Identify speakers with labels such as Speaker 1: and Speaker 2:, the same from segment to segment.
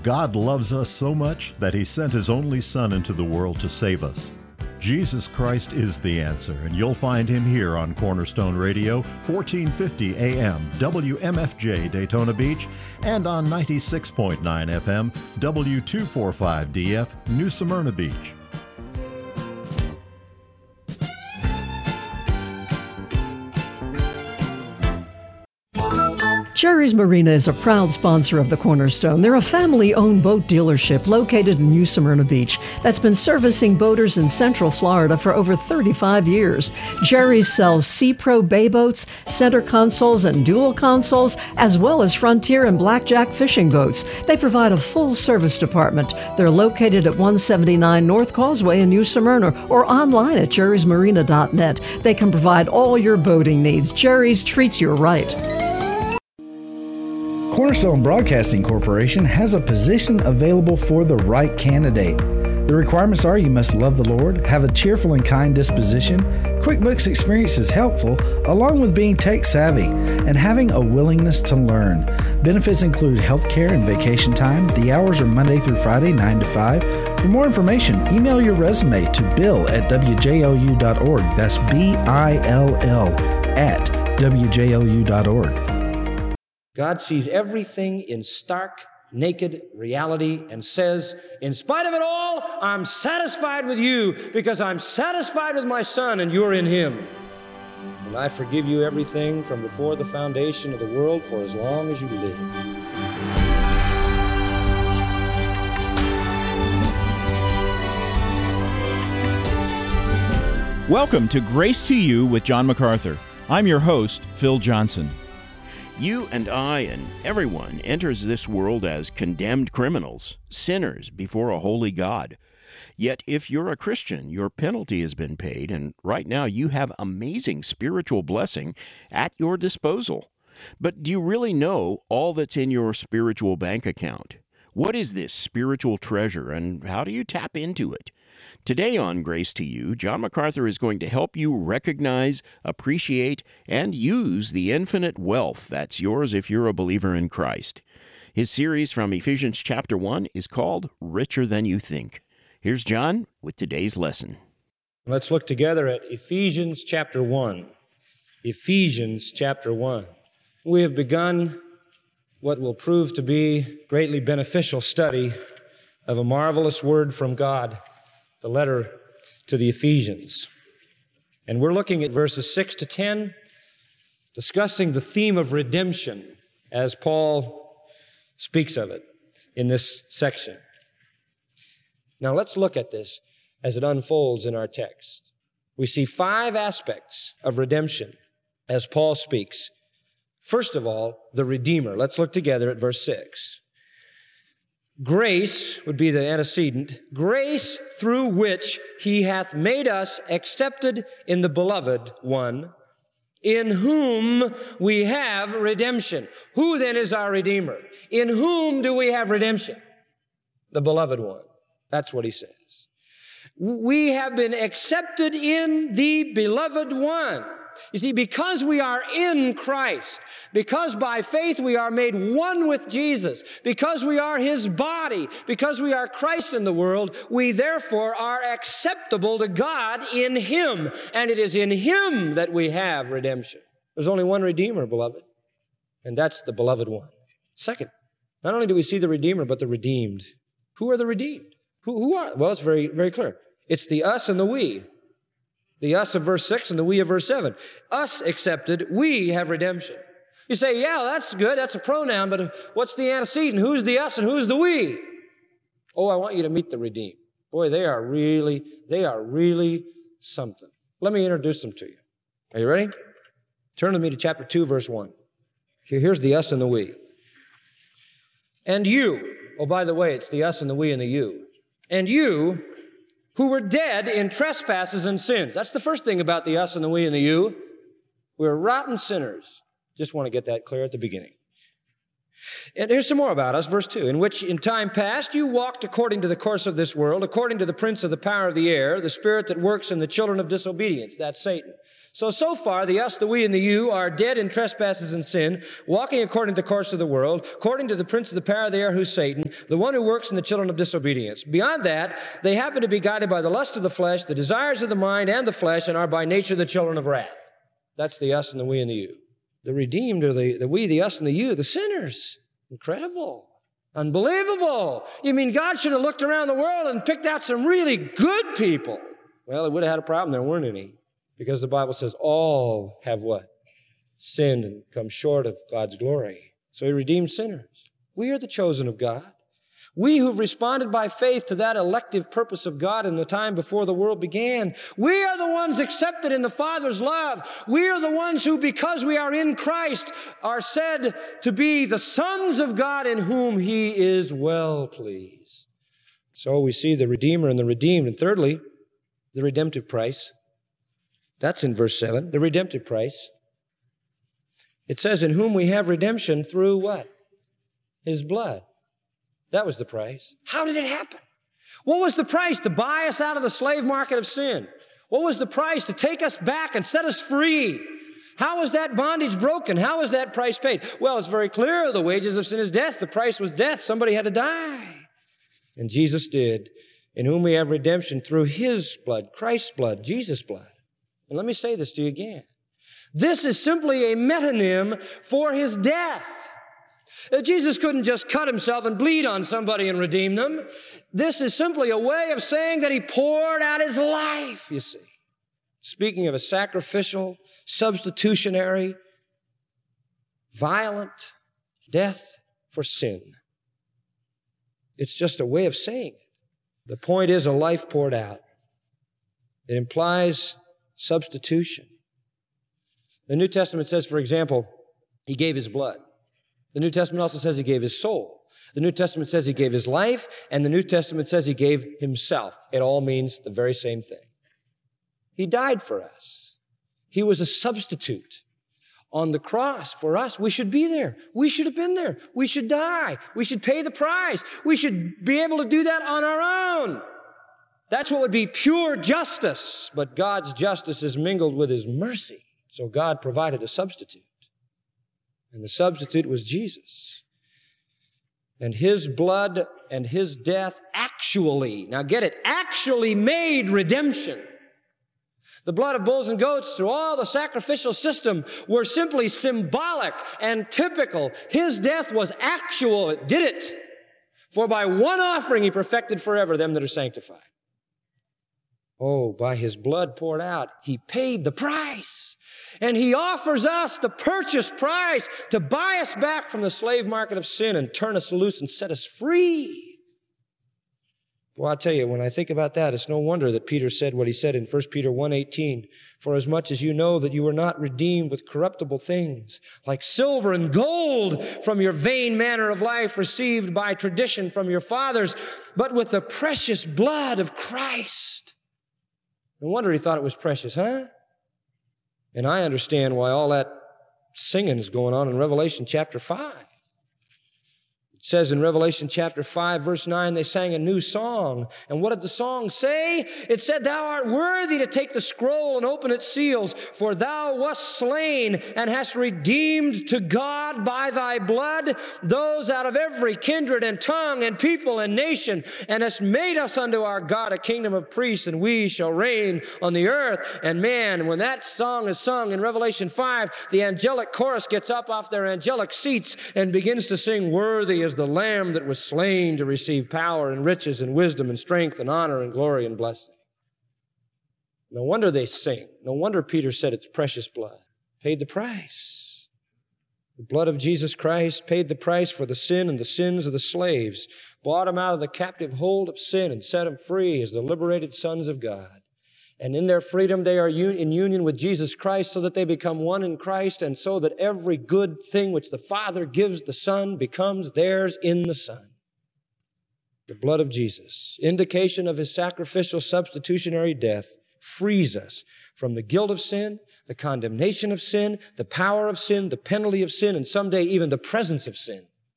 Speaker 1: God loves us so much that He sent His only Son into the world to save us. Jesus Christ is the answer, and you'll find Him here on Cornerstone Radio, 1450 AM, WMFJ Daytona Beach, and on 96.9 FM, W245DF, New Smyrna Beach.
Speaker 2: Jerry's Marina is a proud sponsor of the Cornerstone. They're a family-owned boat dealership located in New Smyrna Beach that's been servicing boaters in Central Florida for over 35 years. Jerry's sells Sea-Pro bay boats, center consoles, and dual consoles, as well as Frontier and Blackjack fishing boats. They provide a full-service department. They're located at 179 North Causeway in New Smyrna or online at jerrysmarina.net. They can provide all your boating needs. Jerry's treats you right.
Speaker 3: Cornerstone Broadcasting Corporation has a position available for the right candidate. The requirements are you must love the Lord, have a cheerful and kind disposition, QuickBooks experience is helpful, along with being tech savvy, and having a willingness to learn. Benefits include health care and vacation time. The hours are Monday through Friday, 9 to 5. For more information, email your resume to bill@wjlu.org. That's BILL at wjlu.org.
Speaker 4: God sees everything in stark, naked reality and says, in spite of it all, I'm satisfied with you because I'm satisfied with my Son and you're in Him. And I forgive you everything from before the foundation of the world for as long as you live.
Speaker 5: Welcome to Grace to You with John MacArthur. I'm your host, Phil Johnson. You and I and everyone enters this world as condemned criminals, sinners before a holy God. Yet if you're a Christian, your penalty has been paid, and right now you have amazing spiritual blessing at your disposal. But do you really know all that's in your spiritual bank account? What is this spiritual treasure, and how do you tap into it? Today on Grace to You, John MacArthur is going to help you recognize, appreciate, and use the infinite wealth that's yours if you're a believer in Christ. His series from Ephesians chapter 1 is called Richer Than You Think. Here's John with today's lesson.
Speaker 4: Let's look together at Ephesians chapter 1. Ephesians chapter 1. We have begun what will prove to be greatly beneficial study of a marvelous word from God, the letter to the Ephesians. And we're looking at verses 6 to 10, discussing the theme of redemption as Paul speaks of it in this section. Now let's look at this as it unfolds in our text. We see 5 aspects of redemption as Paul speaks. First of all, the Redeemer. Let's look together at verse 6. Grace would be the antecedent, grace through which He hath made us accepted in the Beloved One, in whom we have redemption. Who then is our Redeemer? In whom do we have redemption? The Beloved One. That's what he says. We have been accepted in the Beloved One. You see, because we are in Christ, because by faith we are made one with Jesus, because we are His body, because we are Christ in the world, we therefore are acceptable to God in Him. And it is in Him that we have redemption. There's only one Redeemer, beloved, and that's the Beloved One. Second, not only do we see the Redeemer, but the redeemed. Who are the redeemed? Who are? Well, it's very, very clear. It's the us and the we. The us of verse 6 and the we of verse 7. Us accepted, we have redemption. You say, yeah, that's good, that's a pronoun, but what's the antecedent? Who's the us and who's the we? Oh, I want you to meet the redeemed. Boy, they are really something. Let me introduce them to you. Are you ready? Turn with me to chapter 2, verse 1. Here's the us and the we. And you, oh, by the way, it's the us and the we and the you. And you, who were dead in trespasses and sins. That's the first thing about the us and the we and the you. We're rotten sinners. Just want to get that clear at the beginning. And here's some more about us, verse 2, in which in time past you walked according to the course of this world, according to the prince of the power of the air, the spirit that works in the children of disobedience. That's Satan. So far, the us, the we, and the you are dead in trespasses and sin, walking according to the course of the world, according to the prince of the power of the air, who's Satan, the one who works in the children of disobedience. Beyond that, they happen to be guided by the lust of the flesh, the desires of the mind and the flesh, and are by nature the children of wrath. That's the us and the we and the you. The redeemed are the we, the us, and the you, the sinners. Incredible. Unbelievable. You mean God should have looked around the world and picked out some really good people? Well, he would have had a problem. There weren't any. Because the Bible says all have what? Sinned and come short of God's glory. So he redeemed sinners. We are the chosen of God. We who've responded by faith to that elective purpose of God in the time before the world began. We are the ones accepted in the Father's love. We are the ones who, because we are in Christ, are said to be the sons of God in whom he is well pleased. So we see the Redeemer and the redeemed. And thirdly, the redemptive price. That's in verse 7, the redemptive price. It says, in whom we have redemption through what? His blood. That was the price. How did it happen? What was the price to buy us out of the slave market of sin? What was the price to take us back and set us free? How was that bondage broken? How was that price paid? Well, it's very clear. The wages of sin is death. The price was death. Somebody had to die. And Jesus did, in whom we have redemption through his blood, Christ's blood, Jesus' blood. And let me say this to you again. This is simply a metonym for his death. Jesus couldn't just cut himself and bleed on somebody and redeem them. This is simply a way of saying that he poured out his life, you see. Speaking of a sacrificial, substitutionary, violent death for sin. It's just a way of saying it. The point is a life poured out. It implies substitution. The New Testament says, for example, he gave his blood. The New Testament also says he gave his soul. The New Testament says he gave his life, and the New Testament says he gave himself. It all means the very same thing. He died for us. He was a substitute on the cross for us. We should be there. We should have been there. We should die. We should pay the price. We should be able to do that on our own. That's what would be pure justice. But God's justice is mingled with his mercy. So God provided a substitute. And the substitute was Jesus. And his blood and his death actually, now get it, actually made redemption. The blood of bulls and goats through all the sacrificial system were simply symbolic and typical. His death was actual. It did it. For by one offering he perfected forever them that are sanctified. Oh, by his blood poured out, he paid the price. And he offers us the purchase price to buy us back from the slave market of sin and turn us loose and set us free. Well, I'll tell you, when I think about that, it's no wonder that Peter said what he said in 1 Peter 1:18. For as much as you know that you were not redeemed with corruptible things, like silver and gold from your vain manner of life received by tradition from your fathers, but with the precious blood of Christ. No wonder he thought it was precious, huh? And I understand why all that singing is going on in Revelation chapter 5. It says in Revelation chapter 5, verse 9, they sang a new song. And what did the song say? It said, thou art worthy to take the scroll and open its seals, for thou wast slain and hast redeemed to God by thy blood those out of every kindred and tongue and people and nation, and hast made us unto our God a kingdom of priests, and we shall reign on the earth. And man, when that song is sung in Revelation 5, the angelic chorus gets up off their angelic seats and begins to sing, worthy is the Lamb that was slain to receive power and riches and wisdom and strength and honor and glory and blessing. No wonder they sing. No wonder Peter said it's precious blood. Paid the price. The blood of Jesus Christ paid the price for the sin and the sins of the slaves, bought them out of the captive hold of sin and set them free as the liberated sons of God. And in their freedom, they are in union with Jesus Christ so that they become one in Christ, and so that every good thing which the Father gives the Son becomes theirs in the Son. The blood of Jesus, indication of his sacrificial substitutionary death, frees us from the guilt of sin, the condemnation of sin, the power of sin, the penalty of sin, and someday even the presence of sin.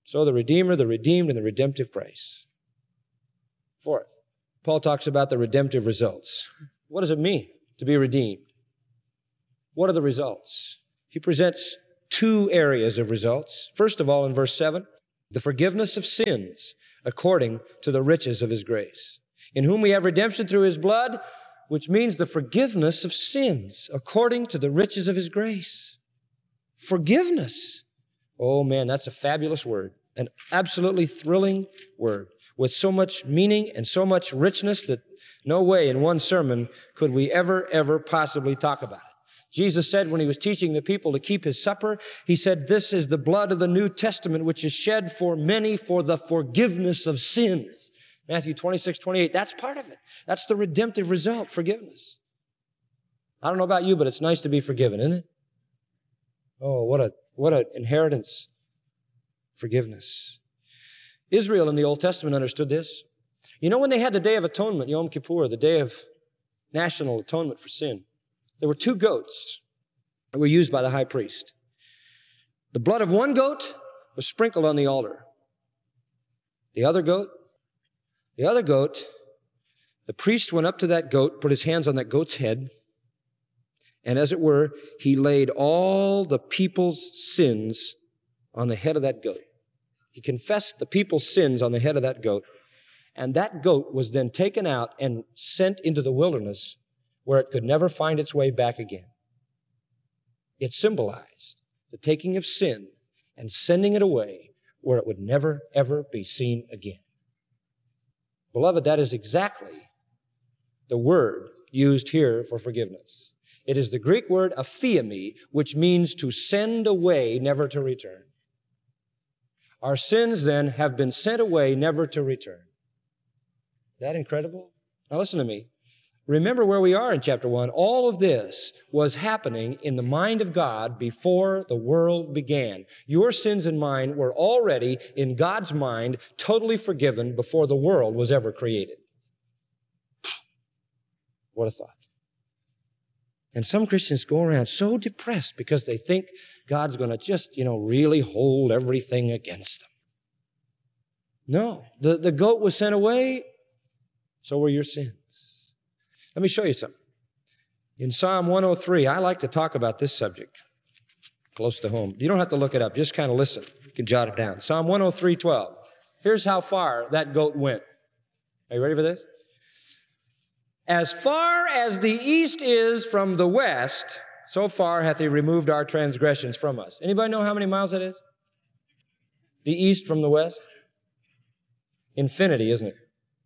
Speaker 4: So the Redeemer, the redeemed, and the redemptive price. Fourth, Paul talks about the redemptive results. What does it mean to be redeemed? What are the results? He presents two areas of results. First of all, in verse 7, the forgiveness of sins according to the riches of his grace, in whom we have redemption through his blood, which means the forgiveness of sins according to the riches of his grace. Forgiveness. Oh man, that's a fabulous word, an absolutely thrilling word with so much meaning and so much richness that no way in one sermon could we ever possibly talk about it. Jesus said when he was teaching the people to keep his supper, he said, this is the blood of the New Testament, which is shed for many for the forgiveness of sins. Matthew 26:28, that's part of it. That's the redemptive result, forgiveness. I don't know about you, but it's nice to be forgiven, isn't it? Oh, what an inheritance. Forgiveness. Israel in the Old Testament understood this. You know when they had the Day of Atonement, Yom Kippur, the Day of National Atonement for Sin, there were two goats that were used by the high priest. The blood of one goat was sprinkled on the altar. The other goat, the priest went up to that goat, put his hands on that goat's head, and as it were, he laid all the people's sins on the head of that goat. He confessed the people's sins on the head of that goat, and that goat was then taken out and sent into the wilderness where it could never find its way back again. It symbolized the taking of sin and sending it away where it would never, ever be seen again. Beloved, that is exactly the word used here for forgiveness. It is the Greek word aphiemi, which means to send away, never to return. Our sins then have been sent away, never to return. Is that incredible? Now listen to me. Remember where we are in chapter 1. All of this was happening in the mind of God before the world began. Your sins and mine were already in God's mind totally forgiven before the world was ever created. What a thought. And some Christians go around so depressed because they think God's going to just, really hold everything against them. No, the goat was sent away, so were your sins. Let me show you something. In Psalm 103, I like to talk about this subject close to home. You don't have to look it up. Just kind of listen. You can jot it down. Psalm 103:12. Here's how far that goat went. Are you ready for this? As far as the east is from the west, so far hath he removed our transgressions from us. Anybody know how many miles that is? The east from the west? Infinity, isn't it?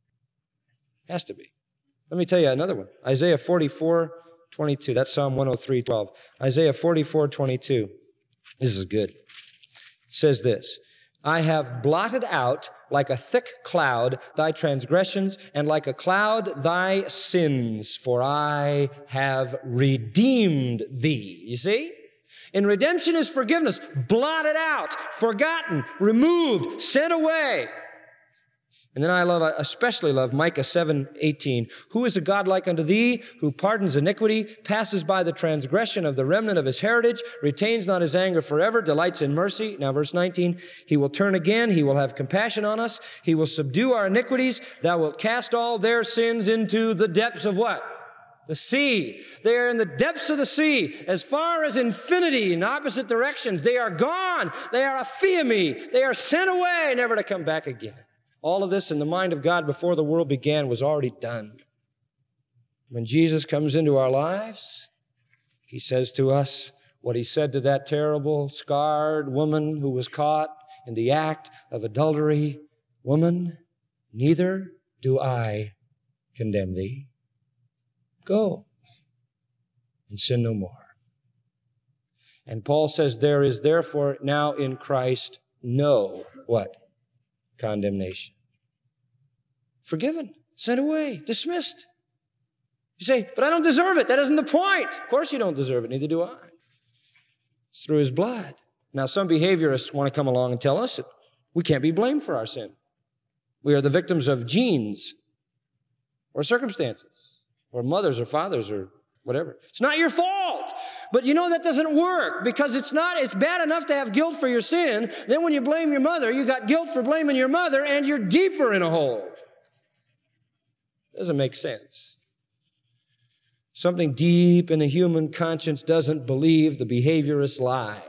Speaker 4: Has to be. Let me tell you another one. Isaiah 44:22. That's Psalm 103:12. Isaiah 44:22. This is good. It says this, I have blotted out like a thick cloud thy transgressions, and like a cloud thy sins, for I have redeemed thee. You see? And redemption is forgiveness. Blotted out, forgotten, removed, sent away. And then I especially love Micah 7:18. Who is a God like unto thee, who pardons iniquity, passes by the transgression of the remnant of his heritage, retains not his anger forever, delights in mercy. Now verse 19, he will turn again, he will have compassion on us, he will subdue our iniquities, thou wilt cast all their sins into the depths of what? The sea. They are in the depths of the sea, as far as infinity in opposite directions. They are gone. They are aphiemi. They are sent away, never to come back again. All of this in the mind of God before the world began was already done. When Jesus comes into our lives, he says to us what he said to that terrible, scarred woman who was caught in the act of adultery. Woman, neither do I condemn thee. Go and sin no more. And Paul says there is therefore now in Christ no, what? Condemnation. Forgiven, sent away, dismissed. You say, but I don't deserve it. That isn't the point. Of course you don't deserve it. Neither do I. It's through his blood. Now, some behaviorists want to come along and tell us that we can't be blamed for our sin. We are the victims of genes or circumstances or mothers or fathers or whatever. It's not your fault. But you know that doesn't work because it's bad enough to have guilt for your sin. Then when you blame your mother, you got guilt for blaming your mother and you're deeper in a hole. Doesn't make sense. Something deep in the human conscience doesn't believe the behaviorist lie.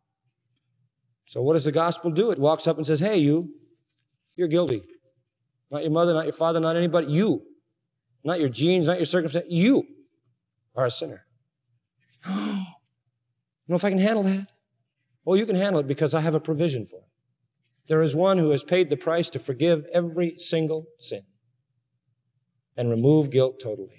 Speaker 4: So what does the gospel do? It walks up and says, hey, you're guilty. Not your mother, not your father, not anybody. You. Not your genes, not your circumstance. You are a sinner. I don't know if I can handle that. Well, you can handle it because I have a provision for it. There is one who has paid the price to forgive every single sin and remove guilt totally.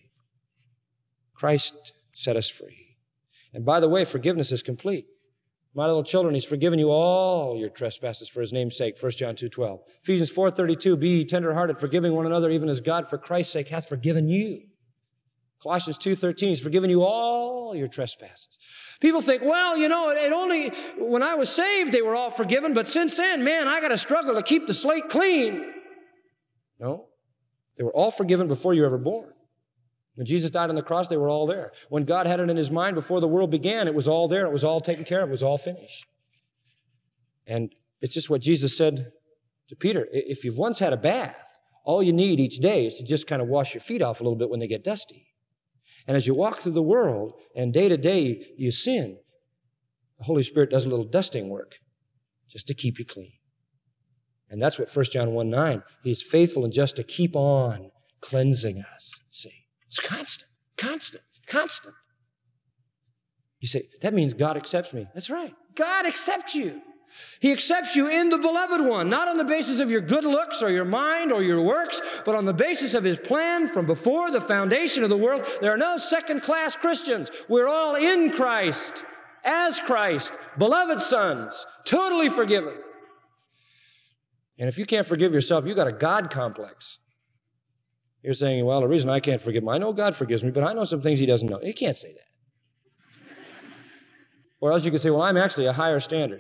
Speaker 4: Christ set us free. And by the way, forgiveness is complete. My little children, He's forgiven you all your trespasses for His name's sake, 1 John 2:12. Ephesians 4:32, be ye tender-hearted, forgiving one another, even as God for Christ's sake hath forgiven you. Colossians 2:13, He's forgiven you all your trespasses. People think, well, it only, when I was saved, they were all forgiven, but since then, man, I got to struggle to keep the slate clean. No, they were all forgiven before you were ever born. When Jesus died on the cross, they were all there. When God had it in His mind before the world began, it was all there. It was all taken care of. It was all finished. And it's just what Jesus said to Peter. If you've once had a bath, all you need each day is to just kind of wash your feet off a little bit when they get dusty. And as you walk through the world and day to day you sin, the Holy Spirit does a little dusting work just to keep you clean. And that's what 1 John 1:9, He's faithful and just to keep on cleansing us. See? It's constant, constant, constant. You say, that means God accepts me. That's right. God accepts you. He accepts you in the beloved one, not on the basis of your good looks or your mind or your works, but on the basis of His plan from before the foundation of the world. There are no second-class Christians. We're all in Christ, as Christ, beloved sons, totally forgiven. And if you can't forgive yourself, you got a God complex. You're saying, well, the reason I can't forgive him, I know God forgives me, but I know some things He doesn't know. You can't say that. Or else you could say, well, I'm actually a higher standard.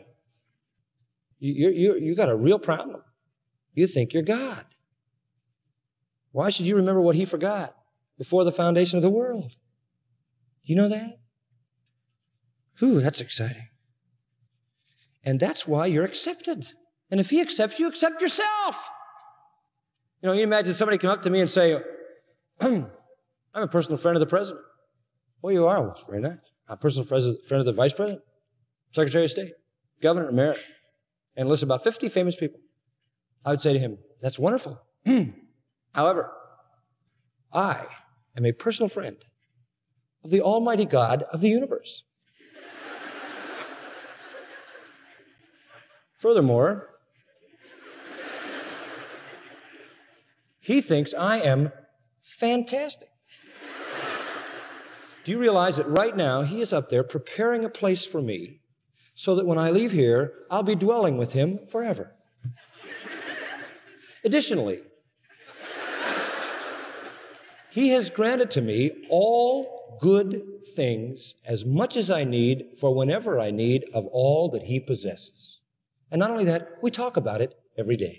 Speaker 4: You got a real problem. You think you're God. Why should you remember what He forgot before the foundation of the world? Do you know that? Whew, that's exciting. And that's why you're accepted. And if He accepts you, accept yourself. You imagine somebody come up to me and say, I'm a personal friend of the president. Well, you are. Well, very nice. I'm a personal friend of the vice president, secretary of state, governor, mayor, and list about 50 famous people. I would say to him, that's wonderful. However, I am a personal friend of the Almighty God of the universe. Furthermore, He thinks I am fantastic. Do you realize that right now He is up there preparing a place for me so that when I leave here, I'll be dwelling with Him forever? Additionally, He has granted to me all good things as much as I need for whenever I need of all that He possesses. And not only that, we talk about it every day.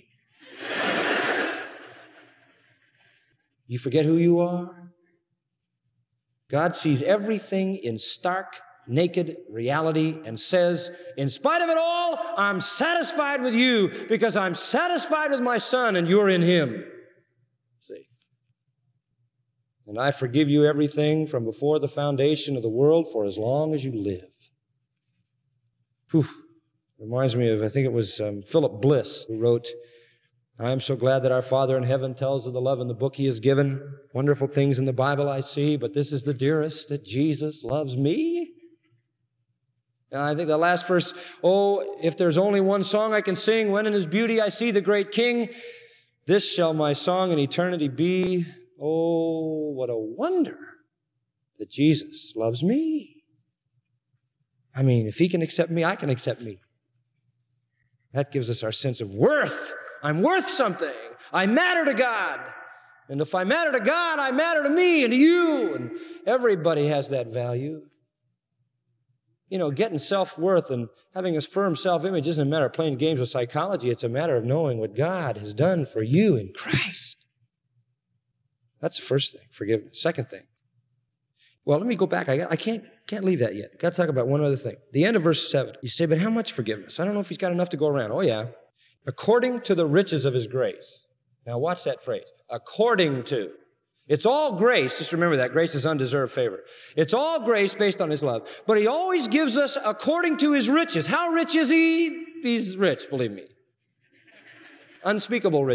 Speaker 4: You forget who you are? God sees everything in stark, naked reality and says, in spite of it all, I'm satisfied with you because I'm satisfied with my Son and you're in Him. See? And I forgive you everything from before the foundation of the world for as long as you live. Whew. Reminds me of, I think it was Philip Bliss who wrote, I am so glad that our Father in heaven tells of the love in the book He has given. Wonderful things in the Bible I see, but this is the dearest, that Jesus loves me. And I think the last verse, oh, if there's only one song I can sing, when in His beauty I see the great King, this shall my song in eternity be. Oh, what a wonder that Jesus loves me. I mean, if He can accept me, I can accept me. That gives us our sense of worth. I'm worth something. I matter to God. And if I matter to God, I matter to me and to you. And everybody has that value. Getting self-worth and having a firm self-image isn't a matter of playing games with psychology. It's a matter of knowing what God has done for you in Christ. That's the first thing, forgiveness. Second thing, Well, let me go back. I can't leave that yet. Got to talk about one other thing. The end of verse 7. You say, but how much forgiveness? I don't know if he's got enough to go around. Oh, yeah. According to the riches of his grace. Now, watch that phrase. According to. It's all grace. Just remember that. Grace is undeserved favor. It's all grace based on his love. But he always gives us according to his riches. How rich is he? He's rich, believe me. Unspeakable riches.